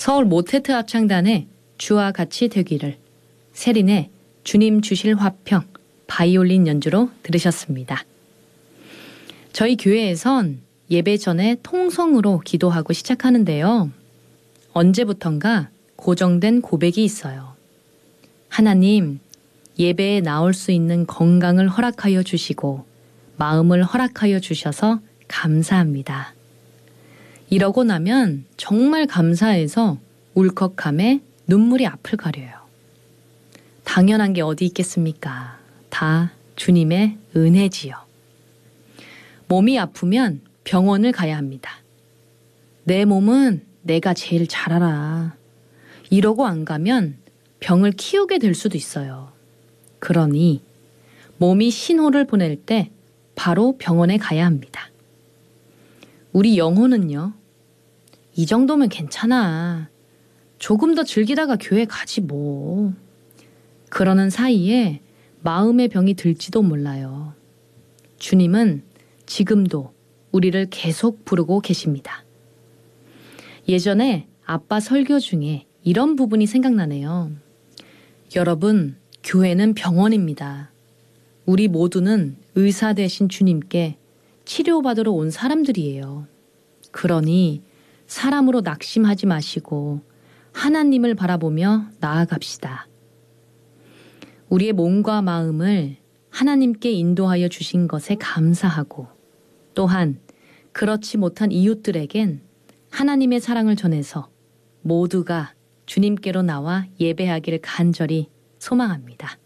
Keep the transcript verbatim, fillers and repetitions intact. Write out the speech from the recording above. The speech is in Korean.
서울 모테트 합창단의 주와 같이 되기를, 세린의 주님 주실 화평, 바이올린 연주로 들으셨습니다. 저희 교회에선 예배 전에 통성으로 기도하고 시작하는데요. 언제부턴가 고정된 고백이 있어요. 하나님, 예배에 나올 수 있는 건강을 허락하여 주시고 마음을 허락하여 주셔서 감사합니다. 이러고 나면 정말 감사해서 울컥함에 눈물이 앞을 가려요. 당연한 게 어디 있겠습니까? 다 주님의 은혜지요. 몸이 아프면 병원을 가야 합니다. 내 몸은 내가 제일 잘 알아. 이러고 안 가면 병을 키우게 될 수도 있어요. 그러니 몸이 신호를 보낼 때 바로 병원에 가야 합니다. 우리 영혼은요, 이 정도면 괜찮아. 조금 더 즐기다가 교회 가지 뭐. 그러는 사이에 마음의 병이 들지도 몰라요. 주님은 지금도 우리를 계속 부르고 계십니다. 예전에 아빠 설교 중에 이런 부분이 생각나네요. 여러분, 교회는 병원입니다. 우리 모두는 의사 되신 주님께 치료받으러 온 사람들이에요. 그러니 사람으로 낙심하지 마시고 하나님을 바라보며 나아갑시다. 우리의 몸과 마음을 하나님께 인도하여 주신 것에 감사하고, 또한 그렇지 못한 이웃들에겐 하나님의 사랑을 전해서 모두가 주님께로 나와 예배하기를 간절히 소망합니다.